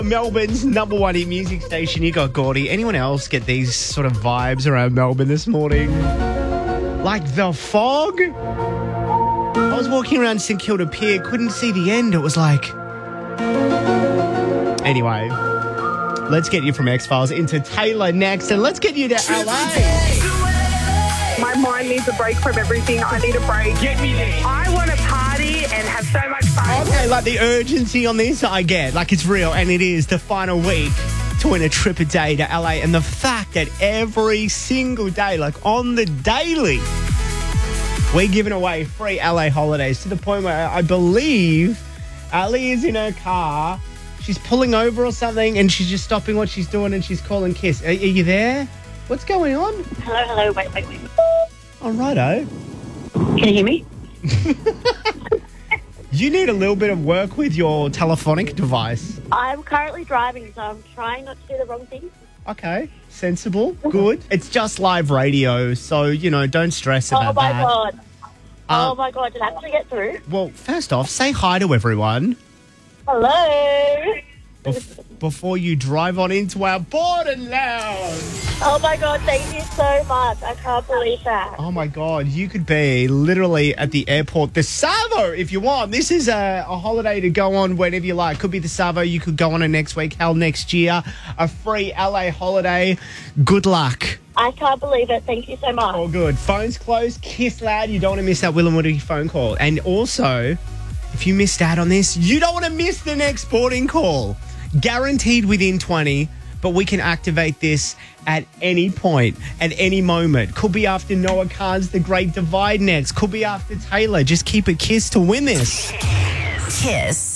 Melbourne's number one hit music station. You got Gordy. Anyone else get these sort of vibes around Melbourne this morning? Like the fog? I was walking around St Kilda Pier, couldn't see the end. It was like... Anyway, let's get you from X-Files into Taylor next, and let's get you to LA. My mind needs a break from everything. I need a break. Get me there. I want to party and have so much fun. Okay, like the urgency on this, I get. Like it's real, and it is the final week to win a trip a day to LA. And the fact that every single day, like on the daily, we're giving away free LA holidays to the point where I believe Ali is in her car. She's pulling over or something, and she's just stopping what she's doing, and she's calling Kiss. Are you there? What's going on? Hello, wait. Oh, righto. Can you hear me? You need a little bit of work with your telephonic device. I'm currently driving, so I'm trying not to do the wrong thing. Okay, sensible, good. It's just live radio, so, don't stress about that. God. Oh, my God. Did I actually get through? Well, first off, say hi to everyone. Hello. Before you drive on into our Borden Lounge. Oh, my God. Thank you so much. I can't believe that. Oh, my God. You could be literally at the airport. The Savo, if you want. This is a holiday to go on whenever you like. Could be the Savo. You could go on it next week. Hell, next year. A free LA holiday. Good luck. I can't believe it. Thank you so much. All good. Phone's closed. Kiss loud. You don't want to miss that Will and Woody phone call. And also, if you missed out on this, you don't want to miss the next boarding call. Guaranteed within 20, but we can activate this at any point, at any moment. Could be after Noah Khan's The Great Divide next. Could be after Taylor. Just keep a kiss to win this. Kiss.